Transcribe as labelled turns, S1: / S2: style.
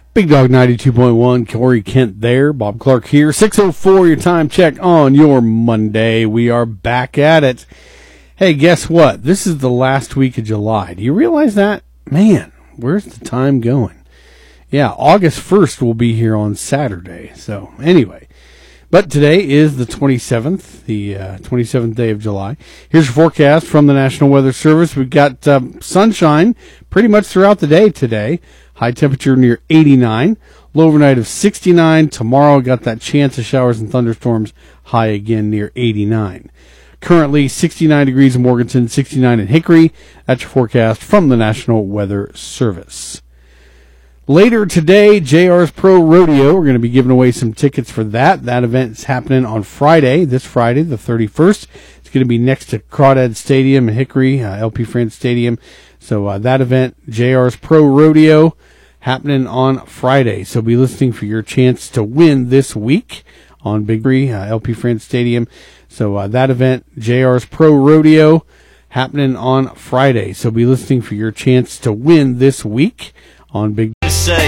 S1: Big Dog 92.1, Corey Kent there, Bob Clark here. 6:04, your time check on your Monday. We are back at it. Hey, guess what? This is the last week of July. Do you realize that? Man, where's the time going? Yeah, August 1st will be here on Saturday. So, anyway. But today is the 27th, the 27th day of July. Here's your forecast from the National Weather Service. We've got sunshine pretty much throughout the day today. High temperature near 89. Low overnight of 69. Tomorrow got that chance of showers and thunderstorms. High again near 89. Currently 69 degrees in Morganton, 69 in Hickory. That's your forecast from the National Weather Service. Later today, JR's Pro Rodeo. We're going to be giving away some tickets for that. That event is happening on Friday, this Friday, the 31st. It's going to be next to Crawdad Stadium in Hickory, LP France Stadium. So that event, JR's Pro Rodeo, happening on Friday. So be listening for your chance to win this week on Big Three, LP France Stadium. So that event, JR's Pro Rodeo, happening on Friday. So be listening for your chance to win this week on Big.
S2: Say